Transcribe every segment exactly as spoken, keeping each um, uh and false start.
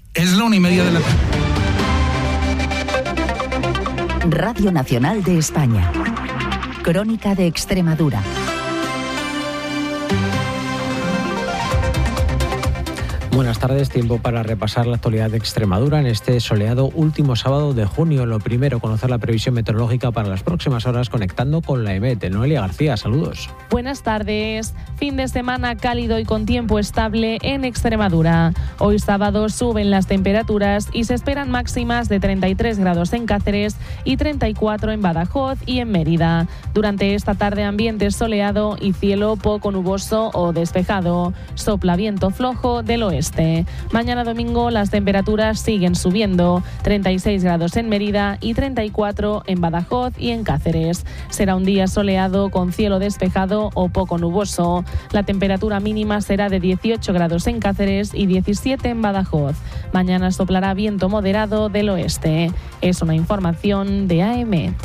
Es la una y media de la tarde. Radio Nacional de España. Crónica de Extremadura. Buenas tardes, tiempo para repasar la actualidad de Extremadura en este soleado último sábado de junio. Lo primero, conocer la previsión meteorológica para las próximas horas conectando con la E M E T. Noelia García, saludos. Buenas tardes. Fin de semana cálido y con tiempo estable en Extremadura. Hoy sábado suben las temperaturas y se esperan máximas de treinta y tres grados en Cáceres y treinta y cuatro en Badajoz y en Mérida. Durante esta tarde ambiente soleado y cielo poco nuboso o despejado. Sopla viento flojo del oeste. Mañana domingo las temperaturas siguen subiendo, treinta y seis grados en Mérida y treinta y cuatro en Badajoz y en Cáceres. Será un día soleado con cielo despejado o poco nuboso. La temperatura mínima será de dieciocho grados en Cáceres y diecisiete en Badajoz. Mañana soplará viento moderado del oeste. Es una información de A E M E T.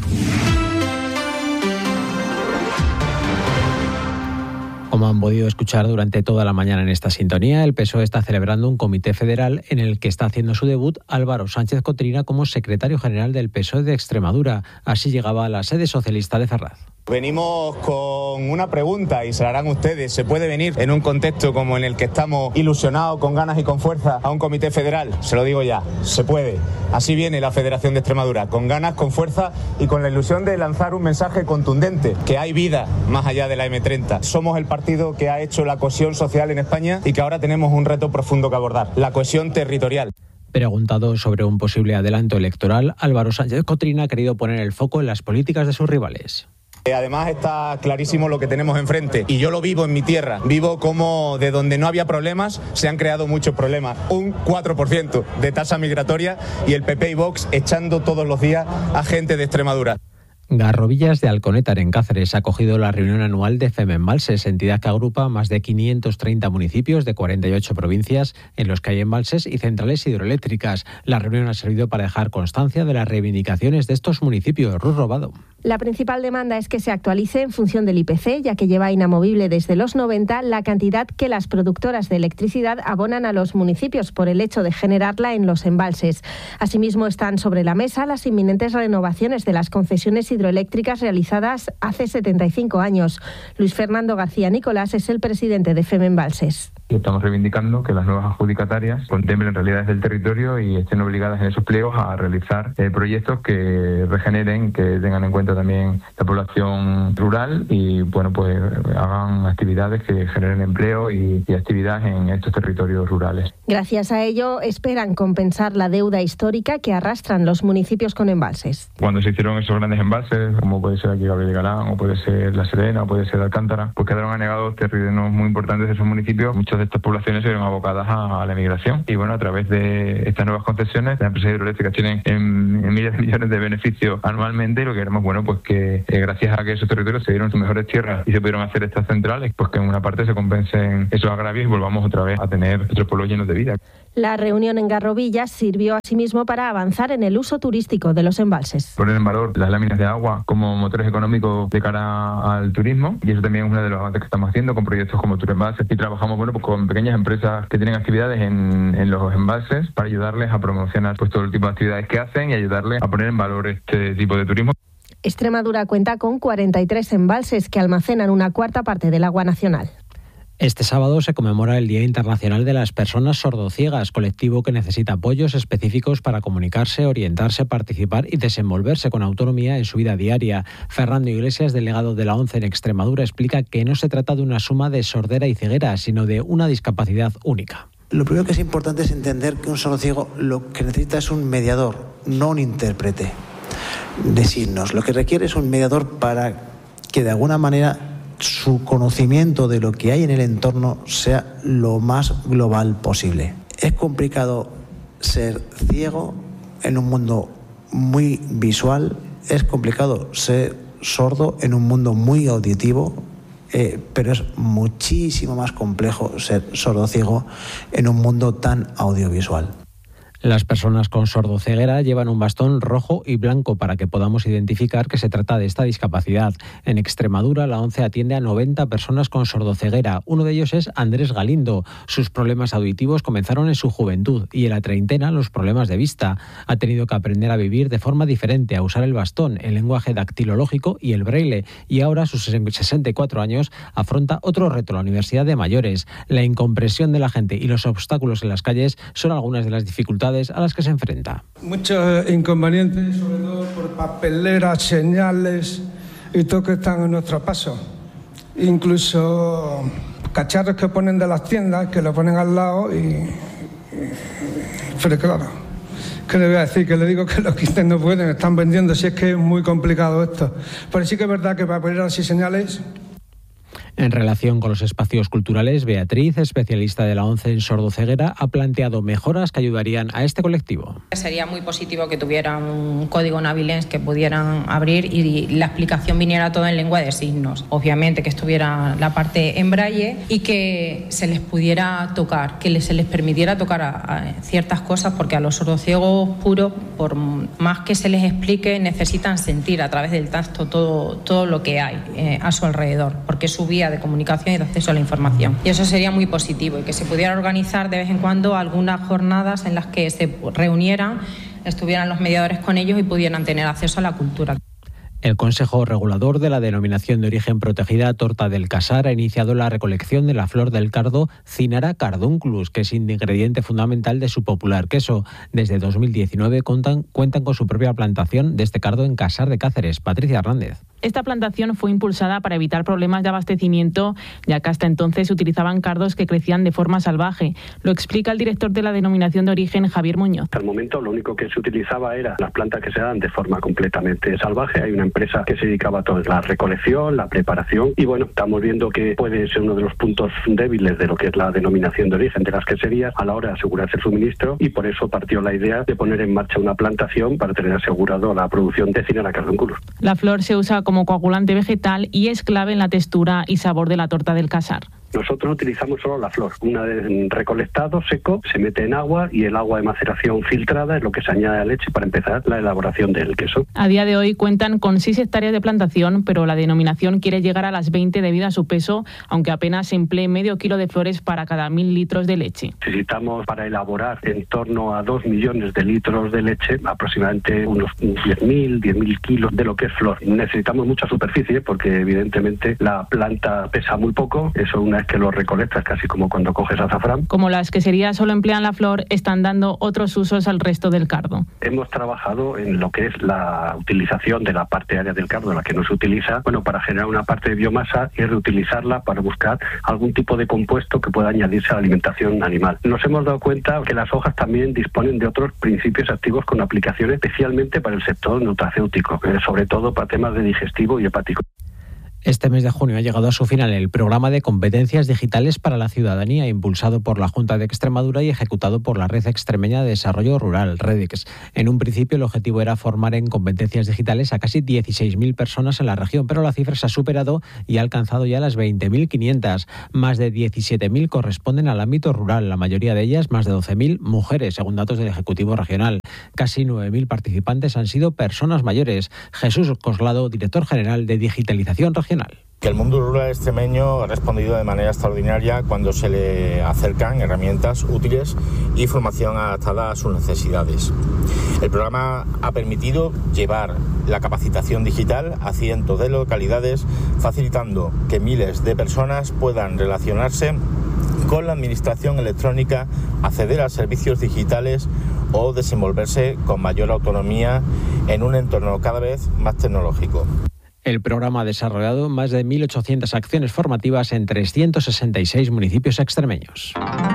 Como han podido escuchar durante toda la mañana en esta sintonía, el P S O E está celebrando un comité federal en el que está haciendo su debut Álvaro Sánchez Cotrina como secretario general del P S O E de Extremadura. Así llegaba a la sede socialista de Ferraz. Venimos con una pregunta y se la harán ustedes. ¿Se puede venir en un contexto como en el que estamos ilusionados, con ganas y con fuerza, a un comité federal? Se lo digo ya, se puede. Así viene la Federación de Extremadura, con ganas, con fuerza y con la ilusión de lanzar un mensaje contundente, que hay vida más allá de la eme treinta. Somos el partido que ha hecho la cohesión social en España y que ahora tenemos un reto profundo que abordar, la cohesión territorial. Preguntado sobre un posible adelanto electoral, Álvaro Sánchez Cotrina ha querido poner el foco en las políticas de sus rivales. Además está clarísimo lo que tenemos enfrente y yo lo vivo en mi tierra. Vivo como de donde no había problemas se han creado muchos problemas. Un cuatro por ciento de tasa migratoria y el P P y Vox echando todos los días a gente de Extremadura. Garrovillas de Alconétar en Cáceres ha acogido la reunión anual de Femembalses, entidad que agrupa más de quinientos treinta municipios de cuarenta y ocho provincias en los que hay embalses y centrales hidroeléctricas. La reunión ha servido para dejar constancia de las reivindicaciones de estos municipios. Ruth Robado. La principal demanda es que se actualice en función del I P C, ya que lleva inamovible desde los noventa la cantidad que las productoras de electricidad abonan a los municipios por el hecho de generarla en los embalses. Asimismo, están sobre la mesa las inminentes renovaciones de las concesiones hidroeléctricas realizadas hace setenta y cinco años. Luis Fernando García Nicolás es el presidente de Femembalses. Estamos reivindicando que las nuevas adjudicatarias contemplen realidades del territorio y estén obligadas en esos pliegos a realizar eh, proyectos que regeneren, que tengan en cuenta también la población rural y bueno pues hagan actividades que generen empleo y, y actividad en estos territorios rurales. Gracias a ello esperan compensar la deuda histórica que arrastran los municipios con embalses. Cuando se hicieron esos grandes embalses, como puede ser aquí Gabriel de Galán, o puede ser La Serena, o puede ser Alcántara, pues quedaron anegados terrenos muy importantes de esos municipios. Muchos de estas poblaciones se vieron abocadas a, a la emigración y bueno, a través de estas nuevas concesiones, las empresas hidroeléctricas tienen en, en miles de millones de beneficios anualmente y lo que queremos, bueno, pues que eh, gracias a que esos territorios se dieron sus mejores tierras y se pudieron hacer estas centrales, pues que en una parte se compensen esos agravios y volvamos otra vez a tener nuestros pueblos llenos de vida. La reunión en Garrovillas sirvió asimismo para avanzar en el uso turístico de los embalses. Poner en valor las láminas de agua como motores económicos de cara al turismo y eso también es uno de los avances que estamos haciendo con proyectos como Turembalses y trabajamos bueno pues con pequeñas empresas que tienen actividades en, en los embalses para ayudarles a promocionar pues todo el tipo de actividades que hacen y ayudarles a poner en valor este tipo de turismo. Extremadura cuenta con cuarenta y tres embalses que almacenan una cuarta parte del agua nacional. Este sábado se conmemora el Día Internacional de las Personas Sordociegas, colectivo que necesita apoyos específicos para comunicarse, orientarse, participar y desenvolverse con autonomía en su vida diaria. Fernando Iglesias, delegado de la ONCE en Extremadura, explica que no se trata de una suma de sordera y ceguera, sino de una discapacidad única. Lo primero que es importante es entender que un sordociego lo que necesita es un mediador, no un intérprete de signos. Lo que requiere es un mediador para que de alguna manera su conocimiento de lo que hay en el entorno sea lo más global posible. Es complicado ser ciego en un mundo muy visual, es complicado ser sordo en un mundo muy auditivo, eh, pero es muchísimo más complejo ser sordo-ciego en un mundo tan audiovisual. Las personas con sordoceguera llevan un bastón rojo y blanco para que podamos identificar que se trata de esta discapacidad. En Extremadura, la ONCE atiende a noventa personas con sordoceguera. Uno de ellos es Andrés Galindo. Sus problemas auditivos comenzaron en su juventud y en la treintena los problemas de vista. Ha tenido que aprender a vivir de forma diferente, a usar el bastón, el lenguaje dactilológico y el braille. Y ahora, a sus sesenta y cuatro años, afronta otro reto, la Universidad de Mayores. La incomprensión de la gente y los obstáculos en las calles son algunas de las dificultades a las que se enfrenta. Muchos inconvenientes, sobre todo por papeleras, señales y todo que están en nuestro paso. Incluso cacharros que ponen de las tiendas, que lo ponen al lado y... y pero claro, ¿qué le voy a decir? Que le digo que los quiten no pueden, están vendiendo, si es que es muy complicado esto. Pero sí que es verdad que papeleras y señales... En relación con los espacios culturales, Beatriz, especialista de la ONCE en sordoceguera, ha planteado mejoras que ayudarían a este colectivo. Sería muy positivo que tuvieran un código navilens que pudieran abrir y la explicación viniera todo en lengua de signos. Obviamente que estuviera la parte en braille y que se les pudiera tocar, que se les permitiera tocar a, a ciertas cosas, porque a los sordociegos puros, por más que se les explique, necesitan sentir a través del tacto todo, todo lo que hay eh, a su alrededor, porque es su vía de comunicación y de acceso a la información. Y eso sería muy positivo, y que se pudiera organizar de vez en cuando algunas jornadas en las que se reunieran, estuvieran los mediadores con ellos y pudieran tener acceso a la cultura. El Consejo Regulador de la Denominación de Origen Protegida Torta del Casar ha iniciado la recolección de la flor del cardo Cinara cardunculus, que es ingrediente fundamental de su popular queso. Desde dos mil diecinueve cuentan, cuentan con su propia plantación de este cardo en Casar de Cáceres. Patricia Hernández. Esta plantación fue impulsada para evitar problemas de abastecimiento, ya que hasta entonces se utilizaban cardos que crecían de forma salvaje. Lo explica el director de la Denominación de Origen, Javier Muñoz. Hasta el momento lo único que se utilizaba era las plantas que se dan de forma completamente salvaje. Hay una empresa que se dedicaba a todo, la recolección, la preparación, y bueno, estamos viendo que puede ser uno de los puntos débiles de lo que es la denominación de origen de las queserías a la hora de asegurarse el suministro, y por eso partió la idea de poner en marcha una plantación para tener asegurado la producción de Cinara cardunculus. La flor se usa como coagulante vegetal y es clave en la textura y sabor de la torta del Casar. Nosotros utilizamos solo la flor. Una vez recolectado, seco, se mete en agua y el agua de maceración filtrada es lo que se añade a la leche para empezar la elaboración del queso. A día de hoy cuentan con seis hectáreas de plantación, pero la denominación quiere llegar a las veinte debido a su peso, aunque apenas se emplee medio kilo de flores para cada mil litros de leche. Necesitamos para elaborar en torno a dos millones de litros de leche, aproximadamente unos diez mil, diez mil kilos de lo que es flor. Necesitamos mucha superficie porque evidentemente la planta pesa muy poco, eso una vez que lo recolectas casi como cuando coges azafrán. Como las queserías solo emplean la flor, están dando otros usos al resto del cardo. Hemos trabajado en lo que es la utilización de la parte aérea del cardo, la que no se utiliza, bueno, para generar una parte de biomasa y reutilizarla para buscar algún tipo de compuesto que pueda añadirse a la alimentación animal. Nos hemos dado cuenta que las hojas también disponen de otros principios activos con aplicación especialmente para el sector nutracéutico, sobre todo para temas de digestivo y hepático. Este mes de junio ha llegado a su final el programa de competencias digitales para la ciudadanía, impulsado por la Junta de Extremadura y ejecutado por la Red Extremeña de Desarrollo Rural, REDEX. En un principio el objetivo era formar en competencias digitales a casi dieciséis mil personas en la región, pero la cifra se ha superado y ha alcanzado ya las veinte mil quinientas. Más de diecisiete mil corresponden al ámbito rural, la mayoría de ellas, más de doce mil, mujeres, según datos del Ejecutivo Regional. Casi nueve mil participantes han sido personas mayores. Jesús Coslado, director general de Digitalización Regional. Que el mundo rural extremeño ha respondido de manera extraordinaria cuando se le acercan herramientas útiles y formación adaptada a sus necesidades. El programa ha permitido llevar la capacitación digital a cientos de localidades, facilitando que miles de personas puedan relacionarse con la administración electrónica, acceder a servicios digitales o desenvolverse con mayor autonomía en un entorno cada vez más tecnológico. El programa ha desarrollado más de mil ochocientas acciones formativas en trescientos sesenta y seis municipios extremeños.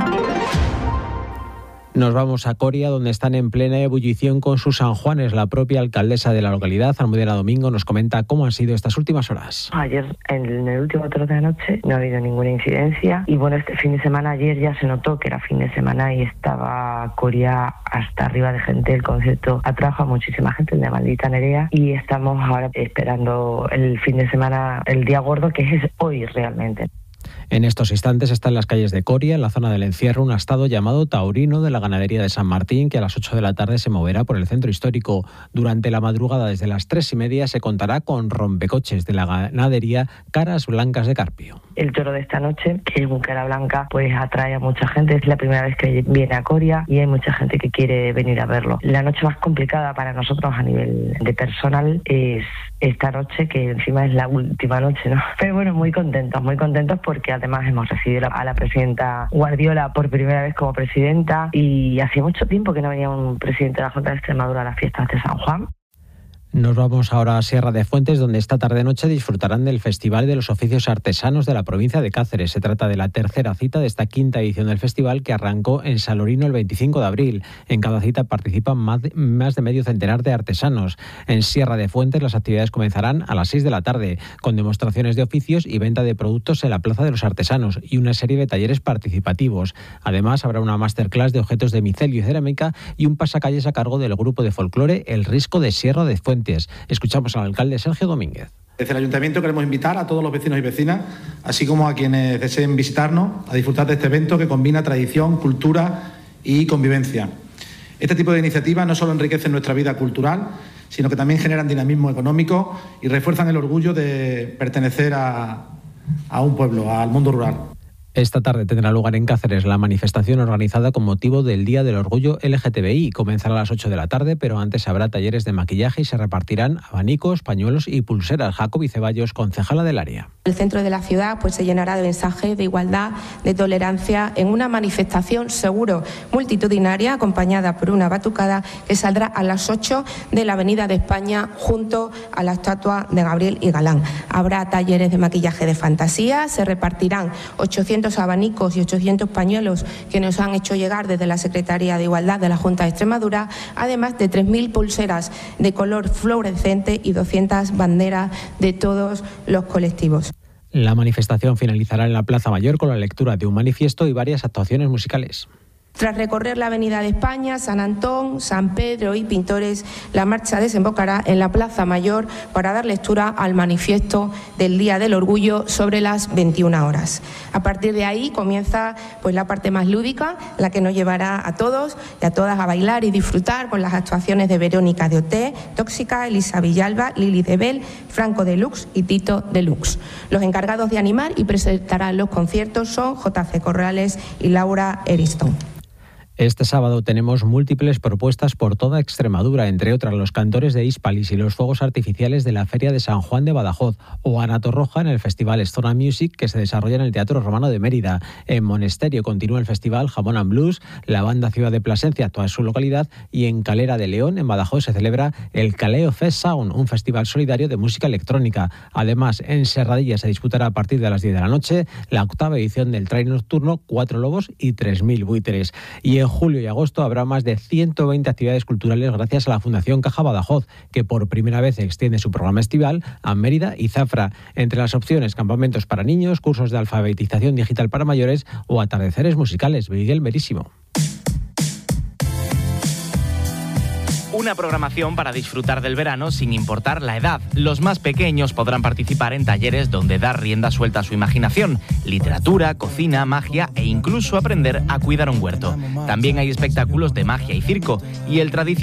Nos vamos a Coria, donde están en plena ebullición con sus San Juanes. La propia alcaldesa de la localidad, Almudena Domingo, nos comenta cómo han sido estas últimas horas. Ayer, en el último trote de la noche, no ha habido ninguna incidencia. Y bueno, este fin de semana, ayer ya se notó que era fin de semana y estaba Coria hasta arriba de gente. El concierto atrajo a muchísima gente, el de Maldita Nerea. Y estamos ahora esperando el fin de semana, el día gordo, que es hoy realmente. En estos instantes está en las calles de Coria, en la zona del encierro, un astado llamado Taurino de la ganadería de San Martín, que a las ocho de la tarde se moverá por el centro histórico. Durante la madrugada, desde las tres y media, se contará con rompecoches de la ganadería Caras Blancas de Carpio. El toro de esta noche, que es un cara blanca, pues atrae a mucha gente. Es la primera vez que viene a Coria y hay mucha gente que quiere venir a verlo. La noche más complicada para nosotros a nivel de personal es esta noche, que encima es la última noche, ¿no? Pero bueno, muy contentos, muy contentos porque además hemos recibido a la presidenta Guardiola por primera vez como presidenta y hacía mucho tiempo que no venía un presidente de la Junta de Extremadura a las fiestas de San Juan. Nos vamos ahora a Sierra de Fuentes, donde esta tarde-noche disfrutarán del Festival de los Oficios Artesanos de la provincia de Cáceres. Se trata de la tercera cita de esta quinta edición del festival, que arrancó en Salorino el veinticinco de abril. En cada cita participan más de, más de medio centenar de artesanos. En Sierra de Fuentes las actividades comenzarán a las seis de la tarde, con demostraciones de oficios y venta de productos en la Plaza de los Artesanos y una serie de talleres participativos. Además, habrá una masterclass de objetos de micelio y cerámica y un pasacalles a cargo del grupo de folclore El Risco de Sierra de Fuentes. Escuchamos al alcalde Sergio Domínguez. Desde el Ayuntamiento queremos invitar a todos los vecinos y vecinas, así como a quienes deseen visitarnos, a disfrutar de este evento que combina tradición, cultura y convivencia. Este tipo de iniciativas no solo enriquecen nuestra vida cultural, sino que también generan dinamismo económico y refuerzan el orgullo de pertenecer a, a un pueblo, al mundo rural. Esta tarde tendrá lugar en Cáceres la manifestación organizada con motivo del Día del Orgullo L G T B I. Comenzará a las ocho de la tarde, pero antes habrá talleres de maquillaje y se repartirán abanicos, pañuelos y pulseras. Jacobi Ceballos, concejala del área. El centro de la ciudad pues se llenará de mensajes de igualdad, de tolerancia, en una manifestación seguro multitudinaria acompañada por una batucada que saldrá a las ocho de la Avenida de España junto a la estatua de Gabriel y Galán. Habrá talleres de maquillaje de fantasía, se repartirán ochocientos abanicos y ochocientos pañuelos que nos han hecho llegar desde la Secretaría de Igualdad de la Junta de Extremadura, además de tres mil pulseras de color fluorescente y doscientas banderas de todos los colectivos. La manifestación finalizará en la Plaza Mayor con la lectura de un manifiesto y varias actuaciones musicales. Tras recorrer la Avenida de España, San Antón, San Pedro y Pintores, la marcha desembocará en la Plaza Mayor para dar lectura al manifiesto del Día del Orgullo sobre las veintiuna horas. A partir de ahí comienza pues la parte más lúdica, la que nos llevará a todos y a todas a bailar y disfrutar con las actuaciones de Verónica de Oté, Tóxica, Elisa Villalba, Lili de Bel, Franco Deluxe y Tito Deluxe. Los encargados de animar y presentarán los conciertos son J C Corrales y Laura Eriston. Este sábado tenemos múltiples propuestas por toda Extremadura, entre otras los cantores de Hispalis y los fuegos artificiales de la Feria de San Juan de Badajoz, o Ana Torroja en el Festival Stone Music, que se desarrolla en el Teatro Romano de Mérida. En Monesterio continúa el Festival Jamón and Blues, la banda Ciudad de Plasencia actúa en su localidad y en Calera de León, en Badajoz, se celebra el Caleo Fest Sound, un festival solidario de música electrónica. Además, en Serradilla se disputará a partir de las diez de la noche la octava edición del trail nocturno Cuatro Lobos y tres mil buitres. Y en julio y agosto habrá más de ciento veinte actividades culturales gracias a la Fundación Caja Badajoz, que por primera vez extiende su programa estival a Mérida y Zafra. Entre las opciones, campamentos para niños, cursos de alfabetización digital para mayores o atardeceres musicales. Miguel Verísimo. Una programación para disfrutar del verano sin importar la edad. Los más pequeños podrán participar en talleres donde dar rienda suelta a su imaginación, literatura, cocina, magia e incluso aprender a cuidar un huerto. También hay espectáculos de magia y circo y el tradicional